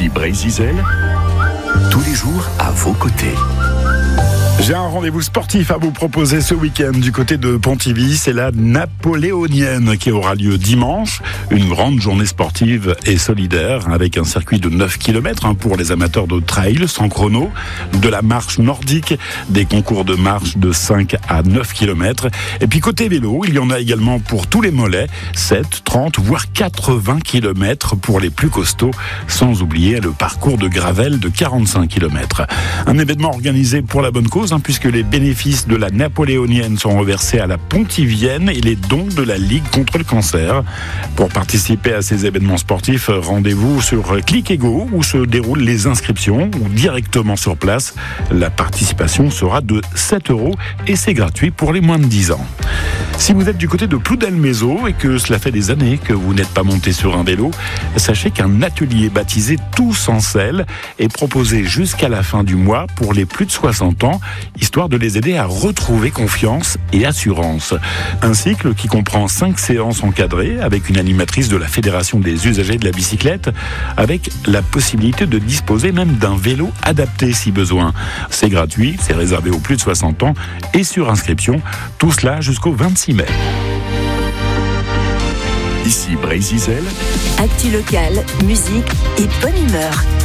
Brézizel, tous les jours à vos côtés. J'ai un rendez-vous sportif à vous proposer ce week-end du côté de Pontivy. C'est la Napoléonienne qui aura lieu dimanche. Une grande journée sportive et solidaire avec un circuit de 9 km pour les amateurs de trail sans chrono, de la marche nordique, des concours de marche de 5 à 9 km. Et puis côté vélo, il y en a également pour tous les mollets, 7, 30 voire 80 km pour les plus costauds, sans oublier le parcours de gravel de 45 km. Un événement organisé pour la bonne cause, puisque les bénéfices de la Napoléonienne sont reversés à la Pontivienne et les dons de la Ligue contre le cancer. Pour participer à ces événements sportifs, rendez-vous sur Click & Go où se déroulent les inscriptions ou directement sur place. La participation sera de 7 € et c'est gratuit pour les moins de 10 ans. Si vous êtes du côté de Ploudelmézeau et que cela fait des années que vous n'êtes pas monté sur un vélo, sachez qu'un atelier baptisé Tous en selle est proposé jusqu'à la fin du mois pour les plus de 60 ans, histoire de les aider à retrouver confiance et assurance. Un cycle qui comprend 5 séances encadrées avec une animatrice de la Fédération des usagers de la bicyclette, avec la possibilité de disposer même d'un vélo adapté si besoin. C'est gratuit, c'est réservé aux plus de 60 ans et sur inscription, tout cela jusqu'au 26 mai. Ici Brézizel, actu locale, musique et bonne humeur.